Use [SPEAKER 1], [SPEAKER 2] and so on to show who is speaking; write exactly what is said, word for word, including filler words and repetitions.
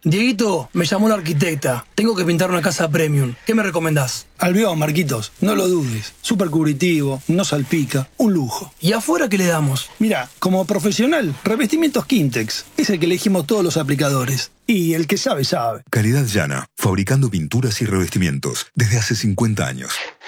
[SPEAKER 1] Dieguito, me llamó la arquitecta. Tengo que pintar una casa premium. ¿Qué me recomendás?
[SPEAKER 2] Albión, Marquitos, no lo dudes. Súper cubritivo, no salpica, un lujo.
[SPEAKER 1] ¿Y afuera qué le damos?
[SPEAKER 2] Mira, como profesional, revestimientos Quintex. Es el que elegimos todos los aplicadores. Y el que sabe, sabe.
[SPEAKER 3] Calidad Llana, fabricando pinturas y revestimientos desde hace cincuenta años.